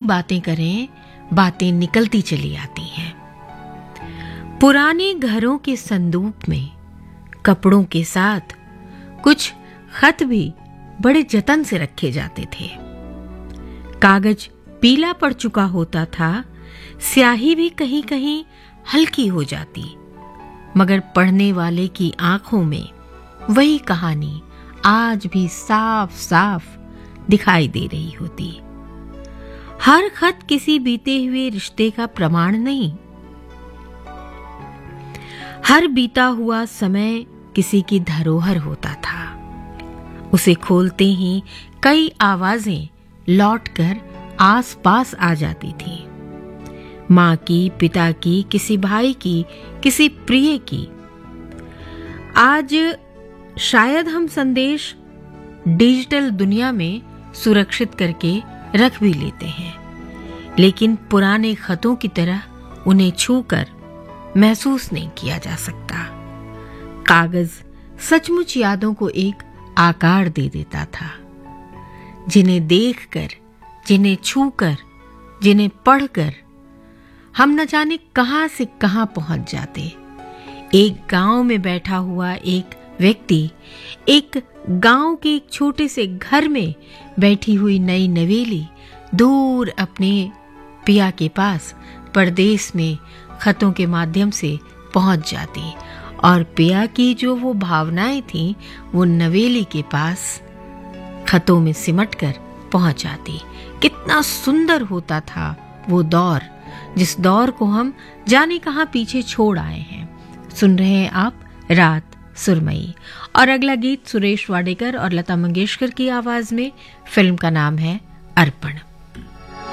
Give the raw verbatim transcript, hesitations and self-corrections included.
बातें करें, बातें निकलती चली आती हैं। पुराने घरों के संदूक में कपड़ों के साथ कुछ खत भी बड़े जतन से रखे जाते थे। कागज पीला पड़ चुका होता था, स्याही भी कहीं कहीं हल्की हो जाती, मगर पढ़ने वाले की आंखों में वही कहानी आज भी साफ साफ दिखाई दे रही होती। हर खत किसी बीते हुए रिश्ते का प्रमाण नहीं, हर बीता हुआ समय किसी की धरोहर होता था। उसे खोलते ही कई आवाजें लौटकर आस पास आ जाती थी। माँ की, पिता की, किसी भाई की, किसी प्रिय की। आज शायद हम संदेश डिजिटल दुनिया में सुरक्षित करके रख भी लेते हैं, लेकिन पुराने खतों की तरह उन्हें छूकर महसूस नहीं किया जा सकता। कागज सचमुच यादों को एक आकार दे देता था, जिन्हें देखकर, जिन्हें छूकर, जिन्हें पढ़कर हम न जाने कहां से कहां पहुंच जाते। एक गांव में बैठा हुआ एक व्यक्ति एक गांव के एक छोटे से घर में बैठी हुई नई नवेली दूर अपने पिया के पास परदेश में खतों के माध्यम से पहुंच जाती, और पिया की जो वो भावनाएं थीं वो नवेली के पास खतों में सिमटकर पहुंच जाती। कितना सुंदर होता था वो दौर, जिस दौर को हम जाने कहां पीछे छोड़ आए हैं। सुन रहे हैं आप रात सुरमई, और अगला गीत सुरेश वाडेकर और लता मंगेशकर की आवाज में। फिल्म का नाम है अर्पण।